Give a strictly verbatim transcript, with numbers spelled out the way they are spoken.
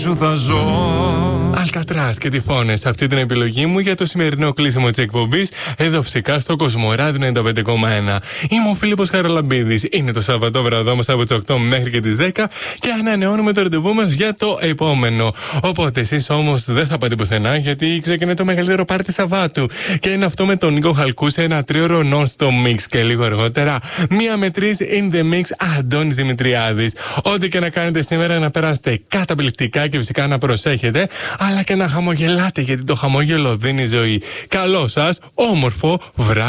σου θα ζω. Αλκατράς και τυφώνες, αυτή την επιλογή μου για το σημερινό κλείσιμο της εκπομπής, εδώ φυσικά στο Κοσμοράδιο ενενήντα πέντε κόμμα ένα. Είμαι ο Φίλιππος Χαραλαμπίδης. Είναι το Σάββατο βραδό μας από τις οκτώ μέχρι και τις δέκα και ανανεώνουμε το ραντεβού μας για το επόμενο. Οπότε εσείς όμως δεν θα πάτε πουθενά, γιατί ξεκινάει το μεγαλύτερο πάρτι Σαββάτου. Και είναι αυτό με τον Νίκο Χαλκού σε ένα τρίωρο non-stop mix. Και λίγο αργότερα, μία με τρεις in the mix, Αντώνης Δημητριάδης. Ό,τι και να κάνετε σήμερα, να περάσετε καταπληκτικά και φυσικά να προσέχετε, αλλά και να χαμογελάτε, γιατί το χαμόγελο δίνει ζωή. Καλό σας, όμορφο βράδυ.